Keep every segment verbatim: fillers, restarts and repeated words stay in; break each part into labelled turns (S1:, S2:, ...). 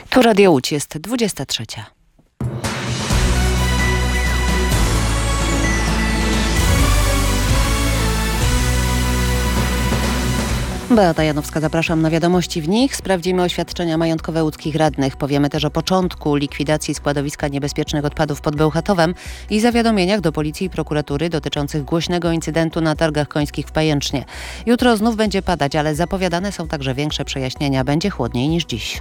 S1: Tu Radio Łódź, jest dwudziesta trzecia. Beata Janowska, zapraszam na wiadomości. W nich sprawdzimy oświadczenia majątkowe łódzkich radnych. Powiemy też o początku likwidacji składowiska niebezpiecznych odpadów pod Bełchatowem i zawiadomieniach do policji i prokuratury dotyczących głośnego incydentu na targach końskich w Pajęcznie. Jutro znów będzie padać, ale zapowiadane są także większe przejaśnienia. Będzie chłodniej niż dziś.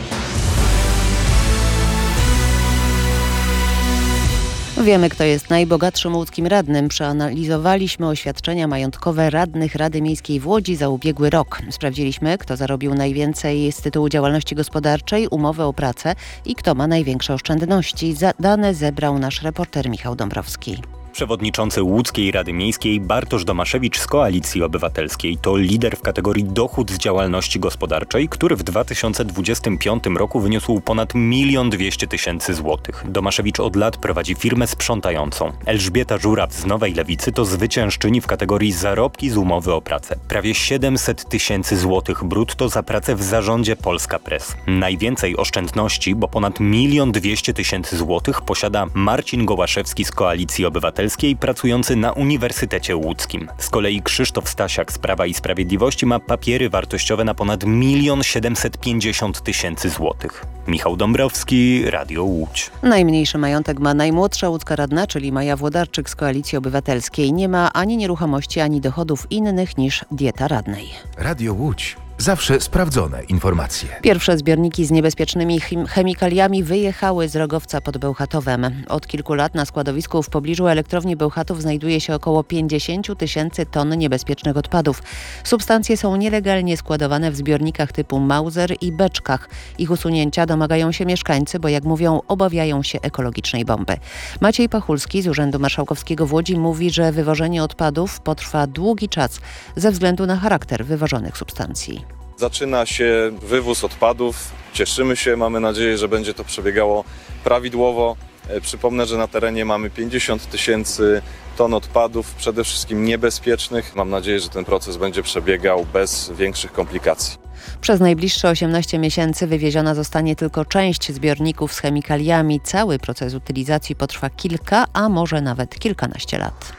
S1: Wiemy, kto jest najbogatszym łódzkim radnym. Przeanalizowaliśmy oświadczenia majątkowe radnych Rady Miejskiej w Łodzi za ubiegły rok. Sprawdziliśmy, kto zarobił najwięcej z tytułu działalności gospodarczej, umowy o pracę i kto ma największe oszczędności. Dane zebrał nasz reporter Michał Dąbrowski.
S2: Przewodniczący Łódzkiej Rady Miejskiej Bartosz Domaszewicz z Koalicji Obywatelskiej to lider w kategorii dochód z działalności gospodarczej, który w dwa tysiące dwudziestym piątym roku wyniósł ponad milion dwieście tysięcy złotych. Domaszewicz od lat prowadzi firmę sprzątającą. Elżbieta Żuraw z Nowej Lewicy to zwyciężczyni w kategorii zarobki z umowy o pracę. Prawie siedemset tysięcy złotych brutto za pracę w zarządzie Polska Press. Najwięcej oszczędności, bo ponad milion dwieście tysięcy złotych posiada Marcin Gołaszewski z Koalicji Obywatelskiej, pracujący na Uniwersytecie Łódzkim. Z kolei Krzysztof Stasiak z Prawa i Sprawiedliwości ma papiery wartościowe na ponad milion siedemset pięćdziesiąt tysięcy złotych. Michał Dąbrowski, Radio Łódź.
S1: Najmniejszy majątek ma najmłodsza łódzka radna, czyli Maja Włodarczyk z Koalicji Obywatelskiej. Nie ma ani nieruchomości, ani dochodów innych niż dieta radnej.
S3: Radio Łódź. Zawsze sprawdzone informacje.
S1: Pierwsze zbiorniki z niebezpiecznymi chim- chemikaliami wyjechały z Rogowca pod Bełchatowem. Od kilku lat na składowisku w pobliżu elektrowni Bełchatów znajduje się około pięćdziesiąt tysięcy ton niebezpiecznych odpadów. Substancje są nielegalnie składowane w zbiornikach typu Mauser i beczkach. Ich usunięcia domagają się mieszkańcy, bo jak mówią, obawiają się ekologicznej bomby. Maciej Pachulski z Urzędu Marszałkowskiego w Łodzi mówi, że wywożenie odpadów potrwa długi czas ze względu na charakter wywożonych substancji.
S4: Zaczyna się wywóz odpadów. Cieszymy się, mamy nadzieję, że będzie to przebiegało prawidłowo. Przypomnę, że na terenie mamy pięćdziesiąt tysięcy ton odpadów, przede wszystkim niebezpiecznych. Mam nadzieję, że ten proces będzie przebiegał bez większych komplikacji.
S1: Przez najbliższe osiemnaście miesięcy wywieziona zostanie tylko część zbiorników z chemikaliami. Cały proces utylizacji potrwa kilka, a może nawet kilkanaście lat.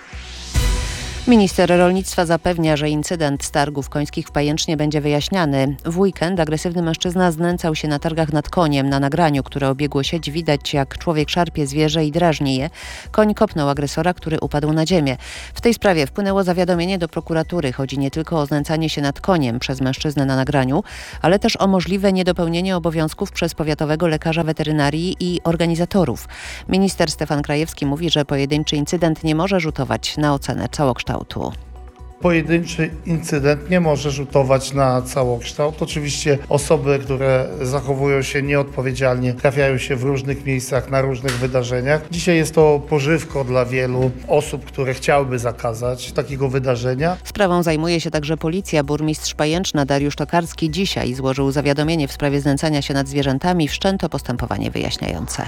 S1: Minister rolnictwa zapewnia, że incydent z targów końskich w Pajęcznie będzie wyjaśniany. W weekend agresywny mężczyzna znęcał się na targach nad koniem. Na nagraniu, które obiegło sieć, widać, jak człowiek szarpie zwierzę i drażni je. Koń kopnął agresora, który upadł na ziemię. W tej sprawie wpłynęło zawiadomienie do prokuratury. Chodzi nie tylko o znęcanie się nad koniem przez mężczyznę na nagraniu, ale też o możliwe niedopełnienie obowiązków przez powiatowego lekarza weterynarii i organizatorów. Minister Stefan Krajewski mówi, że pojedynczy incydent nie może rzutować na ocenę całokształtu.
S5: Pojedynczy incydent nie może rzutować na całokształt. Oczywiście osoby, które zachowują się nieodpowiedzialnie, trafiają się w różnych miejscach, na różnych wydarzeniach. Dzisiaj jest to pożywko dla wielu osób, które chciałyby zakazać takiego wydarzenia.
S1: Sprawą zajmuje się także policja. Burmistrz Pajęczna Dariusz Tokarski dzisiaj złożył zawiadomienie w sprawie znęcania się nad zwierzętami. Wszczęto postępowanie wyjaśniające.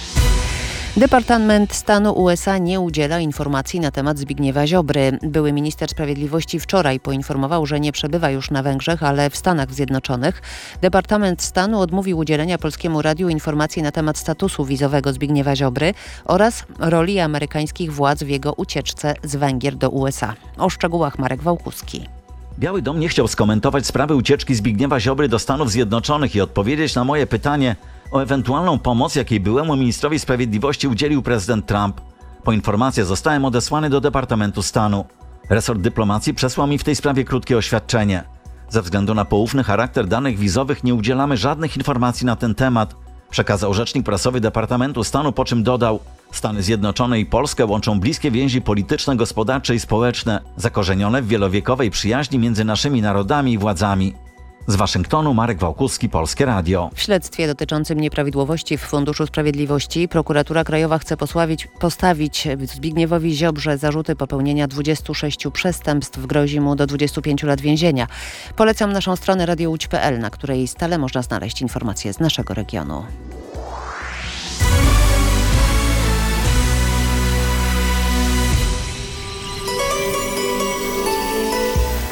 S1: Departament Stanu U S A nie udziela informacji na temat Zbigniewa Ziobry. Były minister sprawiedliwości wczoraj poinformował, że nie przebywa już na Węgrzech, ale w Stanach Zjednoczonych. Departament Stanu odmówił udzielenia Polskiemu Radiu informacji na temat statusu wizowego Zbigniewa Ziobry oraz roli amerykańskich władz w jego ucieczce z Węgier do U S A. O szczegółach Marek Wałkuski.
S6: Biały Dom nie chciał skomentować sprawy ucieczki Zbigniewa Ziobry do Stanów Zjednoczonych i odpowiedzieć na moje pytanie o ewentualną pomoc, jakiej byłemu ministrowi sprawiedliwości udzielił prezydent Trump. Po informację zostałem odesłany do Departamentu Stanu. Resort dyplomacji przesłał mi w tej sprawie krótkie oświadczenie. Ze względu na poufny charakter danych wizowych nie udzielamy żadnych informacji na ten temat, przekazał rzecznik prasowy Departamentu Stanu, po czym dodał: Stany Zjednoczone i Polskę łączą bliskie więzi polityczne, gospodarcze i społeczne, zakorzenione w wielowiekowej przyjaźni między naszymi narodami i władzami. Z Waszyngtonu Marek Wałkuski, Polskie Radio.
S1: W śledztwie dotyczącym nieprawidłowości w Funduszu Sprawiedliwości prokuratura krajowa chce posławić, postawić Zbigniewowi Ziobrze zarzuty popełnienia dwudziestu sześciu przestępstw. Grozi mu do dwudziestu pięciu lat więzienia. Polecam naszą stronę radio łódź kropka p l, na której stale można znaleźć informacje z naszego regionu.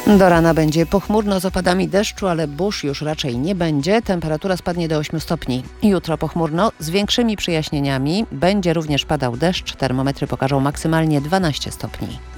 S1: Do rana będzie pochmurno z opadami deszczu, ale burz już raczej nie będzie. Temperatura spadnie do ośmiu stopni. Jutro pochmurno z większymi przyjaśnieniami. Będzie również padał deszcz. Termometry pokażą maksymalnie dwanaście stopni.